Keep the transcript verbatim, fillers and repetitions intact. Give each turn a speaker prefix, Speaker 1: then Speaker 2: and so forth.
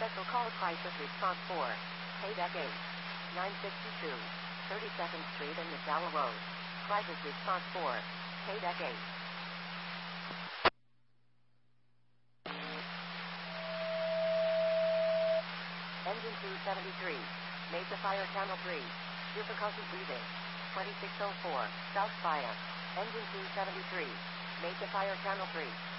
Speaker 1: Special call crisis response four. K-Deck eight. nine sixty-two. thirty-second Street and McDowell Road. Crisis response four. K-Deck eight. Engine two seventy-three. Mesa Fire Channel three. Difficulty breathing. twenty-six oh four. South Via. Engine two seventy-three. Mesa Fire Channel three.